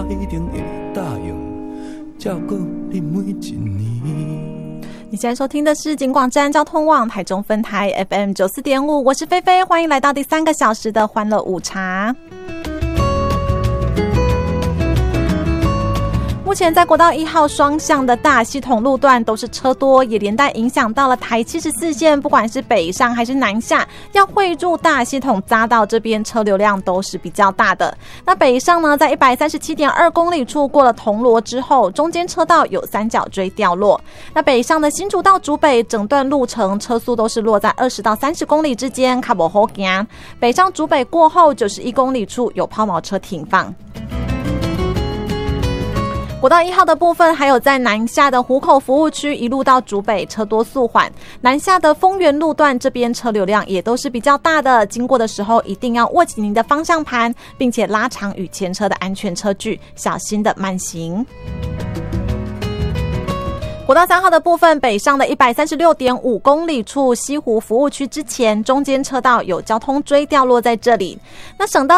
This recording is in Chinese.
一定会答应照顾你每一年。 你现在收听的是警广站交通网台中分台 FM 94.5，我是菲菲，欢迎来到第3个小时的欢乐午茶。目前在国道1号双向的大系统路段都是车多，也连带影响到了台74线，不管是北上还是南下，要汇入大系统匝道这边车流量都是比较大的。那北上呢，在 137.2 公里处过了铜锣之后，中间车道有三角锥掉落。那北上的新竹到竹北整段路程车速都是落在20到30公里之间，较不好行。北上竹北过后91公里处有抛锚车停放。国道1号的部分，还有在南下的湖口服务区一路到竹北车多速缓，南下的丰原路段这边车流量也都是比较大的，经过的时候一定要握紧您的方向盘，并且拉长与前车的安全车距，小心的慢行。国道3号的部分，北上的 136.5 公里处西湖服务区之前，中间车道有交通锥掉落在这里。那省道